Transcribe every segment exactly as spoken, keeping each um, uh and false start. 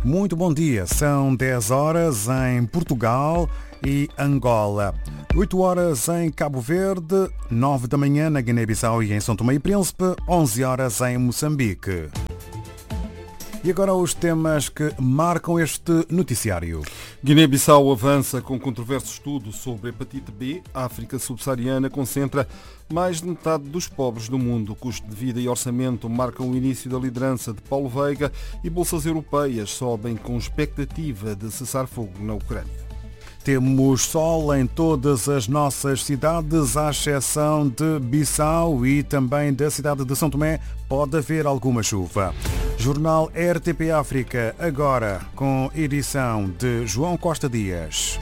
Muito bom dia, são dez horas em Portugal e Angola, oito horas em Cabo Verde, nove da manhã na Guiné-Bissau e em São Tomé e Príncipe, onze horas em Moçambique. E agora os temas que marcam este noticiário. Guiné-Bissau avança com controverso estudo sobre hepatite B. A África subsaariana concentra mais de metade dos pobres do mundo. Custo de vida e orçamento marcam o início da liderança de Paulo Veiga e bolsas europeias sobem com expectativa de cessar fogo na Ucrânia. Temos sol em todas as nossas cidades, à exceção de Bissau e também da cidade de São Tomé, pode haver alguma chuva. Jornal R T P África, agora com edição de João Costa Dias.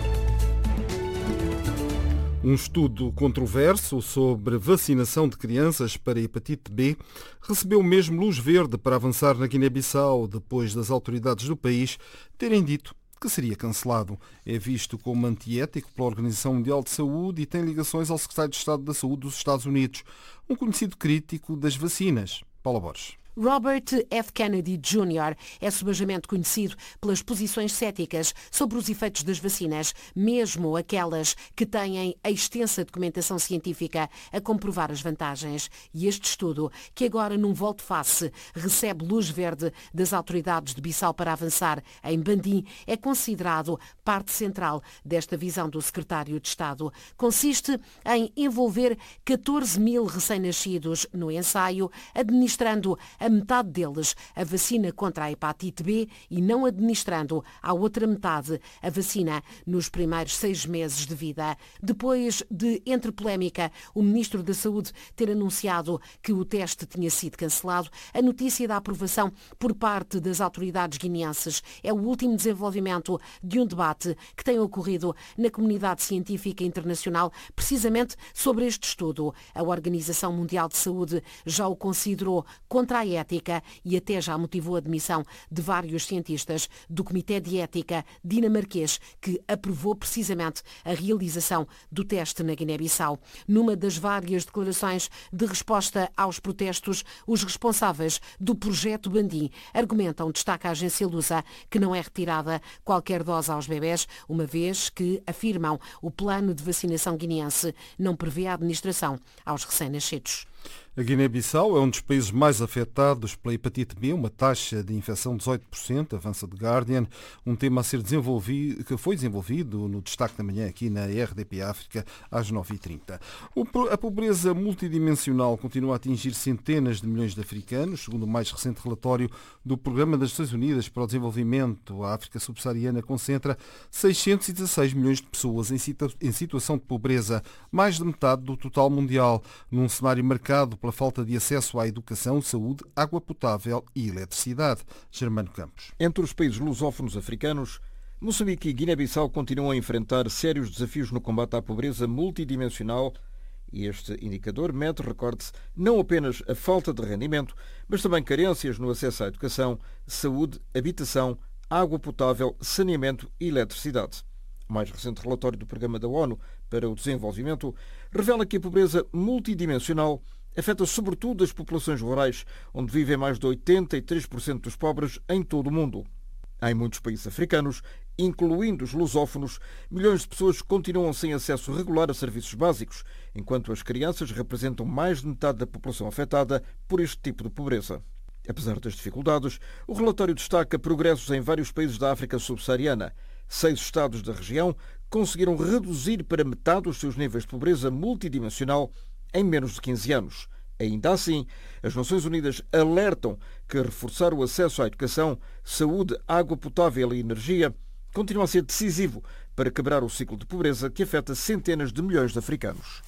Um estudo controverso sobre vacinação de crianças para hepatite B recebeu mesmo luz verde para avançar na Guiné-Bissau, depois das autoridades do país terem dito que seria cancelado. É visto como antiético pela Organização Mundial de Saúde e tem ligações ao secretário de Estado da Saúde dos Estados Unidos, um conhecido crítico das vacinas. Paula Borges. Robert F. Kennedy Júnior é subejamente conhecido pelas posições céticas sobre os efeitos das vacinas, mesmo aquelas que têm a extensa documentação científica a comprovar as vantagens. E este estudo, que agora num volte-face recebe luz verde das autoridades de Bissau para avançar em Bandim, é considerado parte central desta visão do secretário de Estado. Consiste em envolver catorze mil recém-nascidos no ensaio, administrando a metade deles a vacina contra a hepatite B e não administrando à outra metade a vacina nos primeiros seis meses de vida. Depois de, entre polémica, o Ministro da Saúde ter anunciado que o teste tinha sido cancelado, a notícia da aprovação por parte das autoridades guineenses é o último desenvolvimento de um debate que tem ocorrido na comunidade científica internacional precisamente sobre este estudo. A Organização Mundial de Saúde já o considerou contra a ética e até já motivou a demissão de vários cientistas do Comitê de Ética dinamarquês que aprovou precisamente a realização do teste na Guiné-Bissau. Numa das várias declarações de resposta aos protestos, os responsáveis do projeto Bandim argumentam, destaca a agência Lusa, que não é retirada qualquer dose aos bebés, uma vez que, afirmam, o plano de vacinação guineense não prevê a administração aos recém-nascidos. A Guiné-Bissau é um dos países mais afetados pela hepatite B, uma taxa de infecção de dezoito por cento, avança The Guardian, um tema a ser desenvolvido, que foi desenvolvido no destaque da manhã aqui na R D P África às nove e trinta. A pobreza multidimensional continua a atingir centenas de milhões de africanos, segundo o mais recente relatório do Programa das Nações Unidas para o Desenvolvimento. A África subsaariana concentra seiscentos e dezasseis milhões de pessoas em, situa- em situação de pobreza, mais de metade do total mundial, num cenário marcado pela falta de acesso à educação, saúde, água potável e eletricidade. Germano Campos. Entre os países lusófonos africanos, Moçambique e Guiné-Bissau continuam a enfrentar sérios desafios no combate à pobreza multidimensional e este indicador mede, recorde-se, não apenas a falta de rendimento, mas também carências no acesso à educação, saúde, habitação, água potável, saneamento e eletricidade. O mais recente relatório do Programa da ONU para o Desenvolvimento revela que a pobreza multidimensional afeta sobretudo as populações rurais, onde vivem mais de oitenta e três por cento dos pobres em todo o mundo. Em muitos países africanos, incluindo os lusófonos, milhões de pessoas continuam sem acesso regular a serviços básicos, enquanto as crianças representam mais de metade da população afetada por este tipo de pobreza. Apesar das dificuldades, o relatório destaca progressos em vários países da África subsaariana. Seis estados da região conseguiram reduzir para metade os seus níveis de pobreza multidimensional em menos de quinze anos. Ainda assim, as Nações Unidas alertam que reforçar o acesso à educação, saúde, água potável e energia continua a ser decisivo para quebrar o ciclo de pobreza que afeta centenas de milhões de africanos.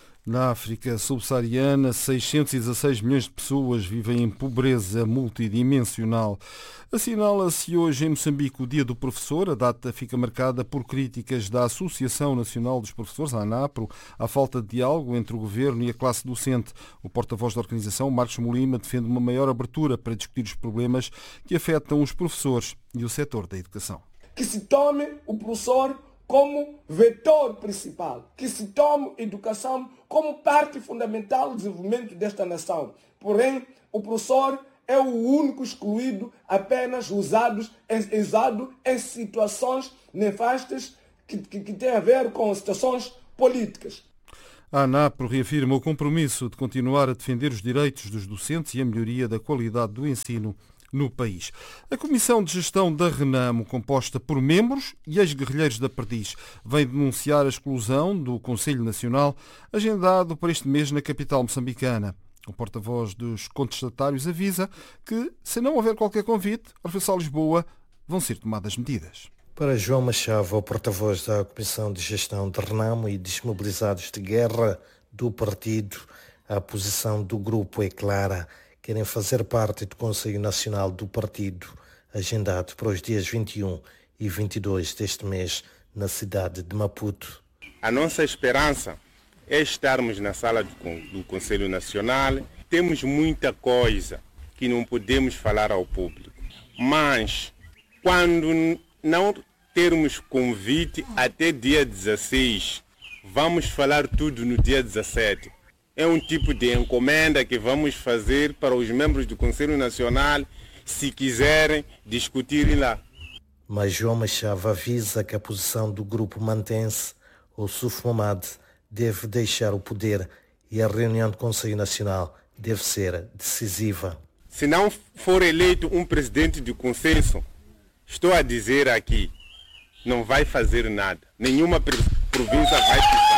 Na África subsaariana, seiscentos e dezasseis milhões de pessoas vivem em pobreza multidimensional. Assinala-se hoje em Moçambique o Dia do Professor. A data fica marcada por críticas da Associação Nacional dos Professores, a ANAPRO, à falta de diálogo entre o governo e a classe docente. O porta-voz da organização, Marcos Molima, defende uma maior abertura para discutir os problemas que afetam os professores e o setor da educação. Que se tome o professor como vetor principal, que se tome a educação como parte fundamental do desenvolvimento desta nação. Porém, o professor é o único excluído, apenas usados, em, usado em situações nefastas que, que, que têm a ver com situações políticas. A ANAP reafirma o compromisso de continuar a defender os direitos dos docentes e a melhoria da qualidade do ensino no país. A Comissão de Gestão da Renamo, composta por membros e ex-guerrilheiros da Perdiz, vem denunciar a exclusão do Conselho Nacional, agendado para este mês na capital moçambicana. O porta-voz dos contestatários avisa que, se não houver qualquer convite, ao Refeição Lisboa vão ser tomadas medidas. Para João Machado, o porta-voz da Comissão de Gestão de Renamo e desmobilizados de guerra do partido, a posição do grupo é clara. Querem fazer parte do Conselho Nacional do Partido, agendado para os dias vinte e um e vinte e dois deste mês, na cidade de Maputo. A nossa esperança é estarmos na sala do, do Conselho Nacional. Temos muita coisa que não podemos falar ao público, mas quando não termos convite até dia dezesseis, vamos falar tudo no dia dezessete. É um tipo de encomenda que vamos fazer para os membros do Conselho Nacional, se quiserem discutirem lá. Mas João Machado avisa que a posição do grupo mantém-se. O Suf Momad deve deixar o poder e a reunião do Conselho Nacional deve ser decisiva. Se não for eleito um presidente de consenso, estou a dizer aqui, não vai fazer nada. Nenhuma província vai pisar.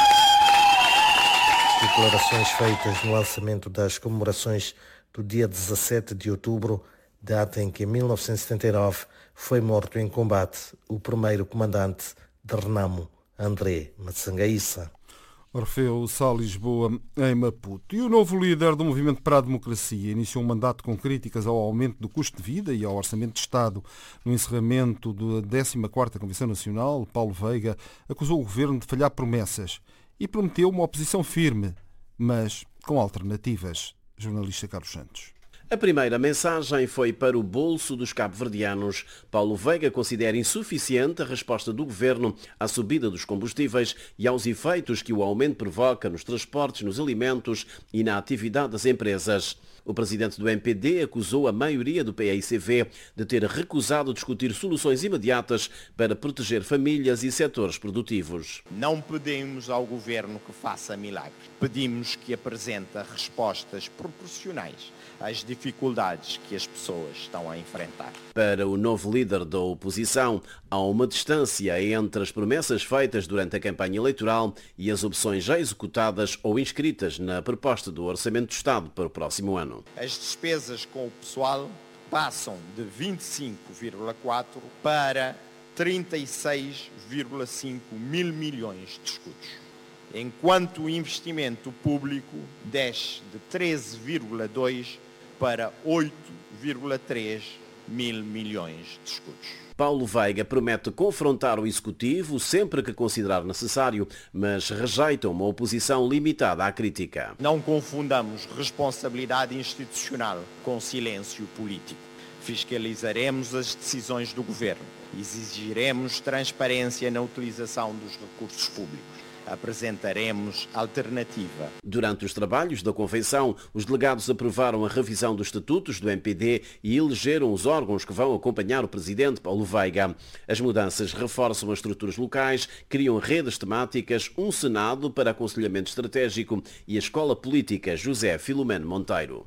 Declarações feitas no lançamento das comemorações do dia dezassete de outubro, data em que em mil novecentos e setenta e nove foi morto em combate o primeiro comandante de Renamo, André Matsangaíça. Orfeu Sá Lisboa em Maputo. E o novo líder do Movimento para a Democracia iniciou um mandato com críticas ao aumento do custo de vida e ao Orçamento de Estado. No encerramento da décima quarta Convenção Nacional, Paulo Veiga acusou o governo de falhar promessas e prometeu uma oposição firme, mas com alternativas. Jornalista Carlos Santos. A primeira mensagem foi para o bolso dos cabo-verdianos. Paulo Veiga considera insuficiente a resposta do governo à subida dos combustíveis e aos efeitos que o aumento provoca nos transportes, nos alimentos e na atividade das empresas. O presidente do M P D acusou a maioria do P A I C V de ter recusado discutir soluções imediatas para proteger famílias e setores produtivos. Não pedimos ao governo que faça milagres. Pedimos que apresente respostas proporcionais às dificuldades que as pessoas estão a enfrentar. Para o novo líder da oposição, há uma distância entre as promessas feitas durante a campanha eleitoral e as opções já executadas ou inscritas na proposta do Orçamento do Estado para o próximo ano. As despesas com o pessoal passam de vinte e cinco vírgula quatro para trinta e seis vírgula cinco mil milhões de escudos, enquanto o investimento público desce de treze vírgula dois para oito vírgula três mil milhões de escudos. Paulo Veiga promete confrontar o Executivo sempre que considerar necessário, mas rejeita uma oposição limitada à crítica. Não confundamos responsabilidade institucional com silêncio político. Fiscalizaremos as decisões do governo. Exigiremos transparência na utilização dos recursos públicos. Apresentaremos alternativa. Durante os trabalhos da Convenção, os delegados aprovaram a revisão dos estatutos do M P D e elegeram os órgãos que vão acompanhar o presidente Paulo Veiga. As mudanças reforçam as estruturas locais, criam redes temáticas, um Senado para aconselhamento estratégico e a Escola Política José Filomeno Monteiro.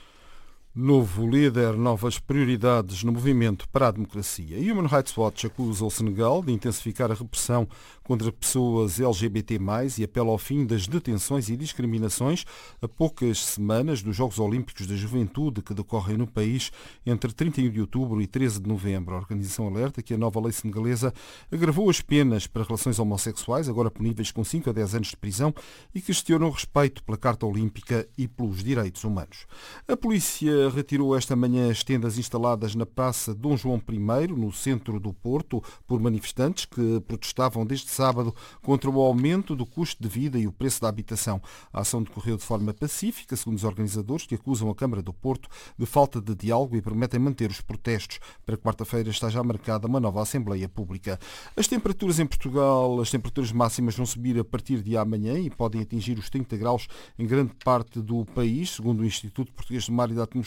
Novo líder, novas prioridades no movimento para a democracia. Human Rights Watch acusa o Senegal de intensificar a repressão contra pessoas L G B T mais, e apela ao fim das detenções e discriminações a poucas semanas dos Jogos Olímpicos da Juventude que decorrem no país entre trinta e um de outubro e treze de novembro. A organização alerta que a nova lei senegalesa agravou as penas para relações homossexuais, agora puníveis com cinco a dez anos de prisão, e questiona o respeito pela Carta Olímpica e pelos direitos humanos. A polícia retirou esta manhã as tendas instaladas na Praça Dom João I, no centro do Porto, por manifestantes que protestavam desde sábado contra o aumento do custo de vida e o preço da habitação. A ação decorreu de forma pacífica, segundo os organizadores, que acusam a Câmara do Porto de falta de diálogo e prometem manter os protestos. Para quarta-feira está já marcada uma nova Assembleia Pública. As temperaturas em Portugal, as temperaturas máximas vão subir a partir de amanhã e podem atingir os trinta graus em grande parte do país, segundo o Instituto Português do Mar e da Atmosfera.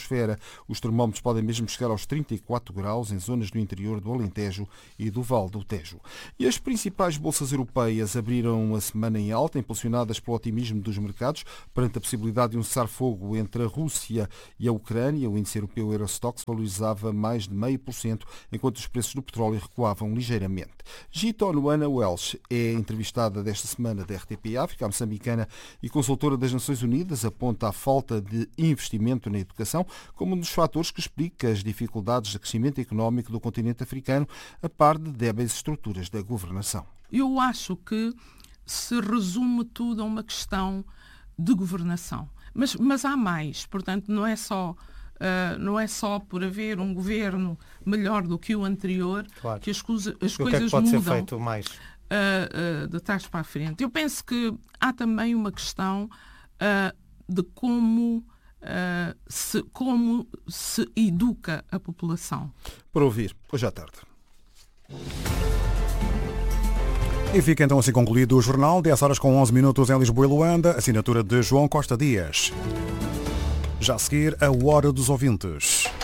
estratosfera. Os termómetros podem mesmo chegar aos trinta e quatro graus em zonas do interior do Alentejo e do Vale do Tejo. E as principais bolsas europeias abriram a semana em alta, impulsionadas pelo otimismo dos mercados perante a possibilidade de um cessar-fogo entre a Rússia e a Ucrânia. O índice europeu Eurostoxx valorizava mais de meio por cento, enquanto os preços do petróleo recuavam ligeiramente. Gito Luana Welsh é entrevistada desta semana da R T P África, moçambicana e consultora das Nações Unidas, aponta a falta de investimento na educação como um dos fatores que explica as dificuldades de crescimento económico do continente africano, a par de débeis estruturas da governação. Eu acho que se resume tudo a uma questão de governação. Mas, mas há mais, portanto, não é só... Uh, não é só por haver um governo melhor do que o anterior, claro, que as, coisa, as coisas que é que pode mudam ser feito mais? Uh, uh, de trás para a frente. Eu penso que há também uma questão uh, de como, uh, se, como se educa a população. Para ouvir, hoje à tarde. E fica então assim concluído o jornal, dez horas com onze minutos em Lisboa e Luanda, assinatura de João Costa Dias. Já a seguir, a Hora dos Ouvintes.